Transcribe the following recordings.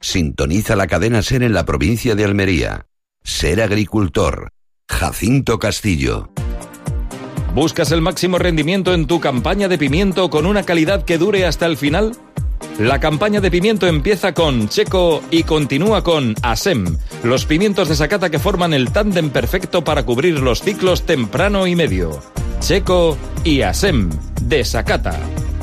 Sintoniza la cadena SER en la provincia de Almería. Ser agricultor. Jacinto Castillo. ¿Buscas el máximo rendimiento en tu campaña de pimiento con una calidad que dure hasta el final? La campaña de pimiento empieza con Checo y continúa con ASEM, los pimientos de Sakata que forman el tándem perfecto para cubrir los ciclos temprano y medio. Checo y ASEM, de Sakata.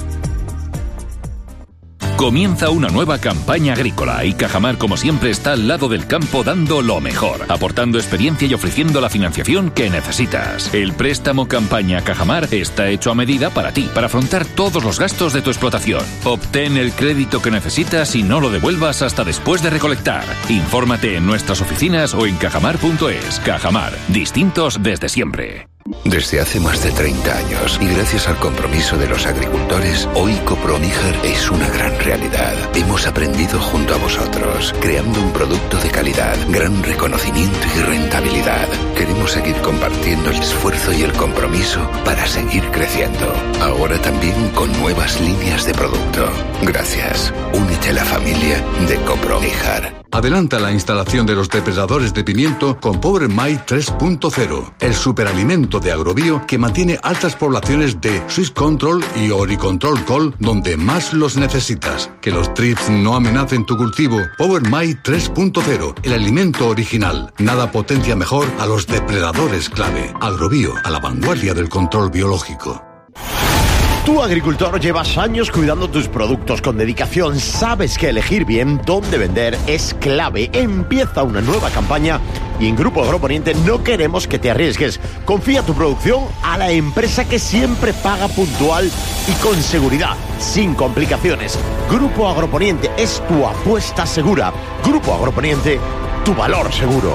Comienza una nueva campaña agrícola y Cajamar, como siempre, está al lado del campo dando lo mejor, aportando experiencia y ofreciendo la financiación que necesitas. El préstamo Campaña Cajamar está hecho a medida para ti, para afrontar todos los gastos de tu explotación. Obtén el crédito que necesitas y no lo devuelvas hasta después de recolectar. Infórmate en nuestras oficinas o en cajamar.es. Cajamar, distintos desde siempre. Desde hace más de 30 años y gracias al compromiso de los agricultores, hoy Coproníjar es una gran realidad. Hemos aprendido junto a vosotros, creando un producto de calidad, gran reconocimiento y rentabilidad. Queremos seguir compartiendo el esfuerzo y el compromiso para seguir creciendo. Ahora también con nuevas líneas de producto. Gracias. Únete a la familia de Coproníjar. Adelanta la instalación de los depredadores de pimiento con Power My 3.0, el superalimento de Agrobio que mantiene altas poblaciones de Swiss Control y Oricontrol Col donde más los necesitas. Que los trips no amenacen tu cultivo. Power My 3.0, el alimento original. Nada potencia mejor a los depredadores clave. Agrobio, a la vanguardia del control biológico. Tú, agricultor, llevas años cuidando tus productos con dedicación. Sabes que elegir bien dónde vender es clave. Empieza una nueva campaña y en Grupo Agroponiente no queremos que te arriesgues. Confía tu producción a la empresa que siempre paga puntual y con seguridad, sin complicaciones. Grupo Agroponiente es tu apuesta segura. Grupo Agroponiente, tu valor seguro.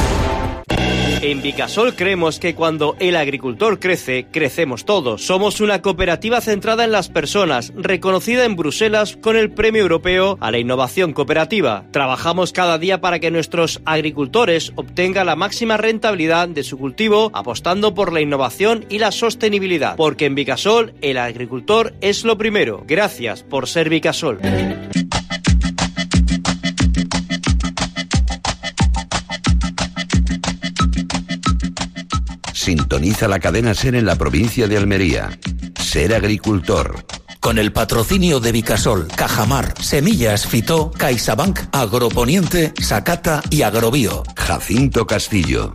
En Vicasol creemos que cuando el agricultor crece, crecemos todos. Somos una cooperativa centrada en las personas, reconocida en Bruselas con el Premio Europeo a la Innovación Cooperativa. Trabajamos cada día para que nuestros agricultores obtengan la máxima rentabilidad de su cultivo, apostando por la innovación y la sostenibilidad. Porque en Vicasol, el agricultor es lo primero. Gracias por ser Vicasol. Sintoniza la cadena SER en la provincia de Almería. Ser agricultor. Con el patrocinio de Vicasol, Cajamar, Semillas Fitó, CaixaBank, Agroponiente, Sakata y Agrobio. Jacinto Castillo.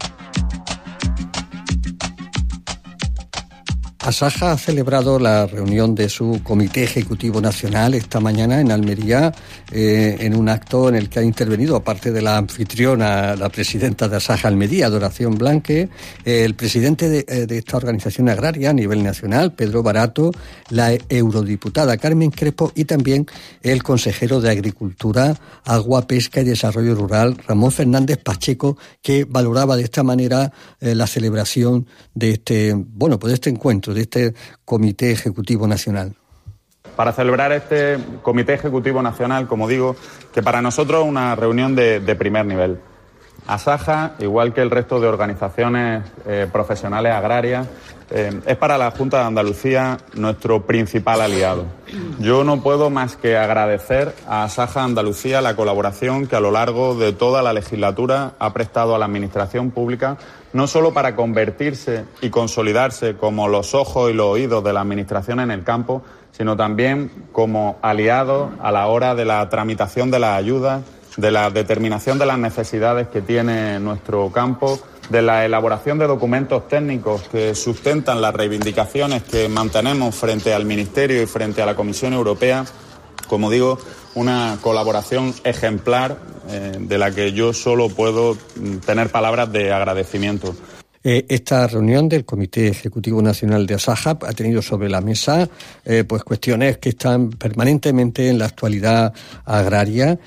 Asaja ha celebrado la reunión de su Comité Ejecutivo Nacional esta mañana en Almería, en un acto en el que ha intervenido, aparte de la anfitriona, la presidenta de Asaja Almería, Doración Blanque, el presidente de esta organización agraria a nivel nacional, Pedro Barato, la eurodiputada Carmen Crespo y también el consejero de Agricultura, Agua, Pesca y Desarrollo Rural, Ramón Fernández Pacheco, que valoraba de esta manera la celebración de este encuentro, de este Comité Ejecutivo Nacional. Para celebrar este Comité Ejecutivo Nacional, como digo, que para nosotros es una reunión de primer nivel. Asaja, igual que el resto de organizaciones profesionales agrarias, es para la Junta de Andalucía nuestro principal aliado. Yo no puedo más que agradecer a Asaja Andalucía la colaboración que a lo largo de toda la legislatura ha prestado a la Administración Pública, no solo para convertirse y consolidarse como los ojos y los oídos de la Administración en el campo, sino también como aliados a la hora de la tramitación de las ayudas, de la determinación de las necesidades que tiene nuestro campo, de la elaboración de documentos técnicos que sustentan las reivindicaciones que mantenemos frente al Ministerio y frente a la Comisión Europea. Como digo, una colaboración ejemplar de la que yo solo puedo tener palabras de agradecimiento. Esta reunión del Comité Ejecutivo Nacional de Asaja ha tenido sobre la mesa cuestiones que están permanentemente en la actualidad agraria,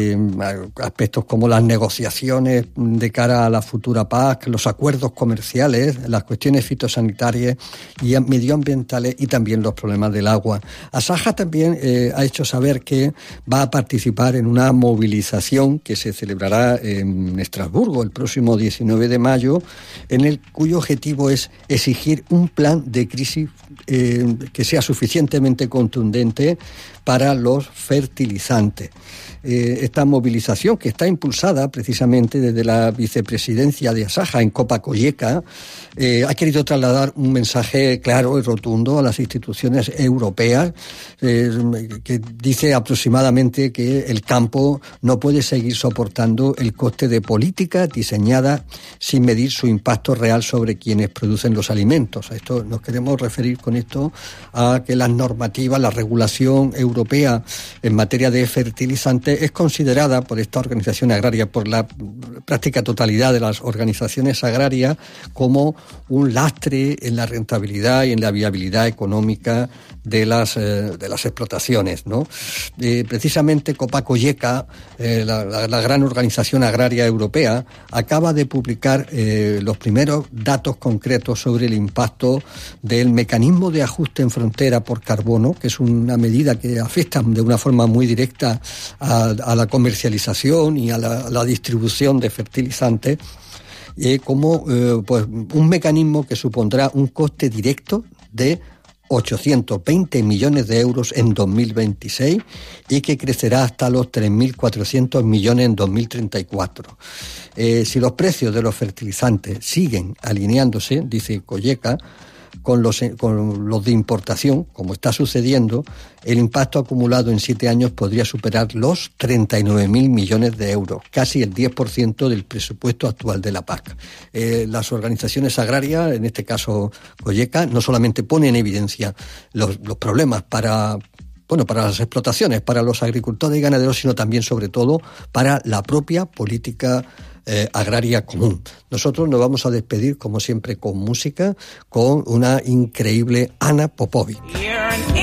aspectos como las negociaciones de cara a la futura PAC, los acuerdos comerciales, las cuestiones fitosanitarias y medioambientales y también los problemas del agua. Asaja también ha hecho saber que va a participar en una movilización que se celebrará en Estrasburgo el próximo 19 de mayo, cuyo objetivo es exigir un plan de crisis que sea suficientemente contundente para los fertilizantes. esta movilización que está impulsada precisamente desde la vicepresidencia de Asaja en Copa-Cogeca, ha querido trasladar un mensaje claro y rotundo a las instituciones europeas, que dice aproximadamente que el campo no puede seguir soportando el coste de políticas diseñadas sin medir su impacto real sobre quienes producen los alimentos. A esto nos queremos referir con esto a que las normativas, la regulación europea en materia de fertilizantes es considerada por esta organización agraria, por la práctica totalidad de las organizaciones agrarias, como un lastre en la rentabilidad y en la viabilidad económica de las explotaciones, ¿no? Precisamente Copa-Cogeca, la gran organización agraria europea, acaba de publicar los primeros datos concretos sobre el impacto del mecanismo de ajuste en frontera por carbono, que es una medida que afecta de una forma muy directa a la comercialización y a la distribución de fertilizantes, como pues un mecanismo que supondrá un coste directo de 820 millones de euros en 2026 y que crecerá hasta los 3.400 millones en 2034. Si los precios de los fertilizantes siguen alineándose, dice Cogeca, con los de importación, como está sucediendo, el impacto acumulado en 7 años podría superar los 39.000 millones de euros, casi el 10% del presupuesto actual de la PAC. Las organizaciones agrarias, en este caso Cogeca, no solamente ponen en evidencia los problemas para las explotaciones, para los agricultores y ganaderos, sino también, sobre todo, para la propia política agraria común. Nosotros nos vamos a despedir, como siempre, con música, con una increíble Ana Popovic.